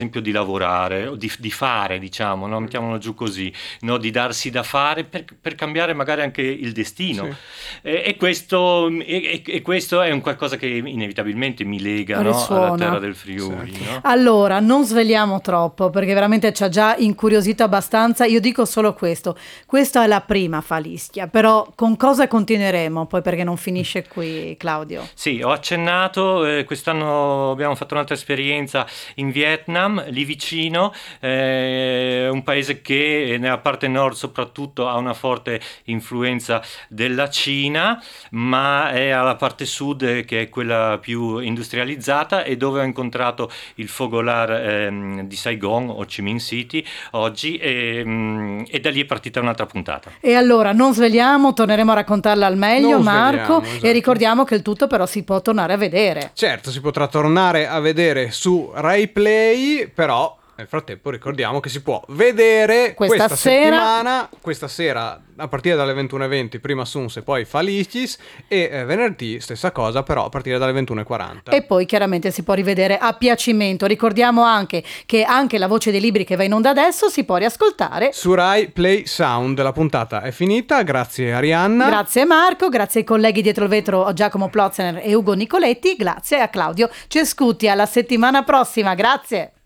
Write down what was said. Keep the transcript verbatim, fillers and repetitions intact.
esempio di lavorare o di, di fare, diciamo, no? Mettiamolo giù così, no? Di darsi da fare per, per cambiare magari anche il destino. Sì. E, e, questo, e, e questo è un qualcosa che inevitabilmente mi lega, no? Alla Risuona. terra del Friuli. Sì. No? Allora, non sveliamo troppo perché veramente ci ha già incuriosito abbastanza. Io dico solo questo: questa è la prima Falischia, però con cosa continueremo poi, perché non finisce qui, Claudio? Sì, ho accennato, eh, quest'anno abbiamo fatto un'altra esperienza in Vietnam, lì vicino, eh, un paese che nella parte nord soprattutto ha una forte influenza della Cina, ma è alla parte sud, eh, che è quella più industrializzata, e dove ho incontrato il fogolar ehm, di Saigon, Ho Chi Minh City, oggi, e, mm, e da lì è partita un'altra puntata. E allora non sveliamo, torneremo a raccontarla al meglio, Non Marco, sveliamo, esatto. e ricordiamo che il tutto però si può tornare a vedere. Certo, si potrà tornare a vedere su Rai Play, però nel frattempo ricordiamo che si può vedere Questa questa, sera- settimana, questa sera a partire dalle ventuno e venti, prima Suns e poi Falicis, e eh, venerdì stessa cosa, però a partire dalle ventuno e quaranta. E poi chiaramente si può rivedere a piacimento. Ricordiamo anche che anche la voce dei libri che va in onda adesso si può riascoltare Su Rai Play Sound. La puntata è finita, grazie Arianna. Grazie Marco, grazie ai colleghi dietro il vetro Giacomo Plotzener e Ugo Nicoletti, grazie a Claudio Cescuti. Alla settimana prossima, grazie.